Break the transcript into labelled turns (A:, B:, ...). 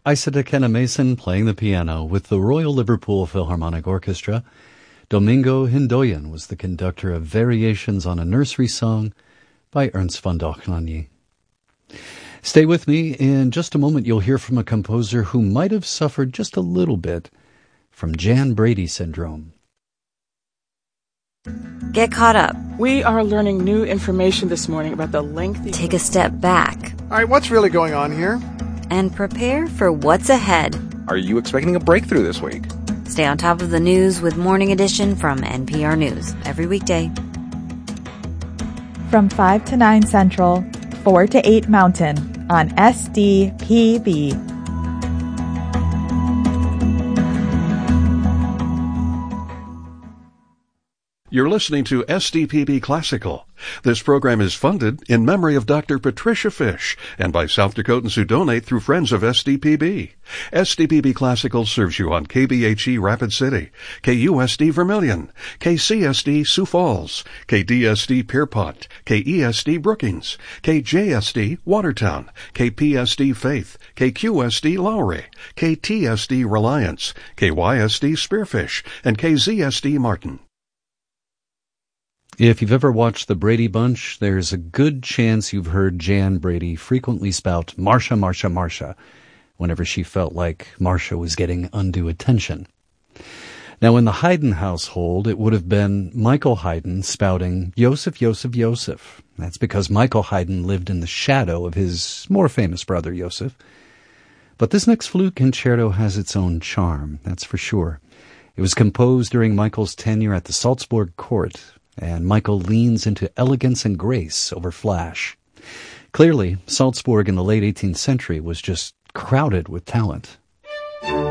A: Isata Kenna Mason playing the piano with the Royal Liverpool Philharmonic Orchestra. Domingo Hindoyan was the conductor of Variations on a Nursery Song by Ernst von Dohnanyi. Stay with me. In just a moment, you'll hear from a composer who might have suffered just a little bit from Jan Brady syndrome.
B: Get caught up.
C: We are learning new information this morning about the lengthy...
B: Take a step back.
D: All right, what's really going on here?
B: And prepare for what's ahead.
E: Are you expecting a breakthrough this week?
B: Stay on top of the news with Morning Edition from NPR News every weekday.
F: From 5 to 9 Central, 4 to 8 Mountain on SDPB.
G: You're listening to SDPB Classical. This program is funded in memory of Dr. Patricia Fish and by South Dakotans who donate through Friends of SDPB. SDPB Classical serves you on KBHE Rapid City, KUSD Vermilion, KCSD Sioux Falls, KDSD Pierpont, KESD Brookings, KJSD Watertown, KPSD Faith, KQSD Lowry, KTSD Reliance, KYSD Spearfish, and KZSD Martin.
A: If you've ever watched The Brady Bunch, there's a good chance you've heard Jan Brady frequently spout Marcia, Marcia, Marcia whenever she felt like Marcia was getting undue attention. Now, in the Haydn household, it would have been Michael Haydn spouting Yosef, Yosef, Yosef. That's because Michael Haydn lived in the shadow of his more famous brother, Yosef. But this next flute concerto has its own charm, that's for sure. It was composed during Michael's tenure at the Salzburg court, and Michael leans into elegance and grace over flash. Clearly, Salzburg in the late 18th century was just crowded with talent.